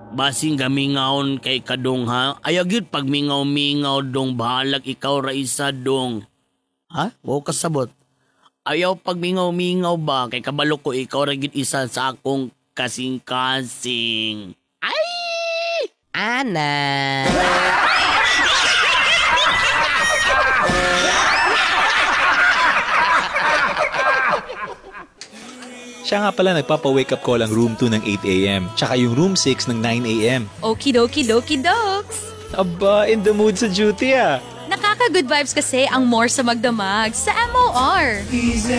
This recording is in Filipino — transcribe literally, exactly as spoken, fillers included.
Basing gamingaon kay kadong ha. Ayaw gyud pag mingaw-mingaw dong bahalag ikaw ra isa dong. Ha? Wow kasabot. Ayaw pag mingaw-mingaw ba kay kabalo ko ikaw ra gyud isa sa akong kasing-kasing. Ay! Ana. Siya nga pala nagpapa-wake up call ang room two ng eight a.m. Tsaka yung room six ng nine a.m. Okie dokie dogs. Aba, in the mood sa duty ah. Nakaka-good vibes kasi ang more sa magdamag sa M O R. Easy